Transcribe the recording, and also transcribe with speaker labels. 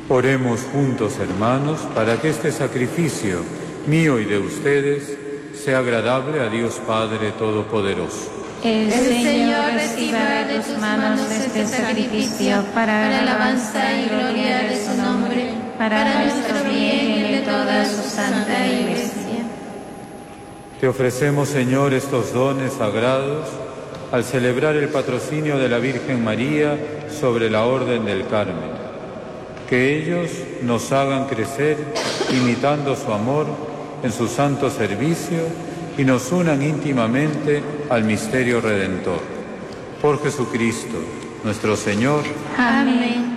Speaker 1: Oremos juntos, hermanos, para que este sacrificio mío y de ustedes sea agradable a Dios Padre Todopoderoso.
Speaker 2: El Señor reciba de tus manos este sacrificio para alabanza y gloria de su nombre, para nuestro bien y de toda su santa Iglesia.
Speaker 1: Te ofrecemos, Señor, estos dones sagrados al celebrar el patrocinio de la Virgen María sobre la Orden del Carmen. Que ellos nos hagan crecer imitando su amor en su santo servicio y nos unan íntimamente al misterio redentor. Por Jesucristo, nuestro Señor.
Speaker 2: Amén.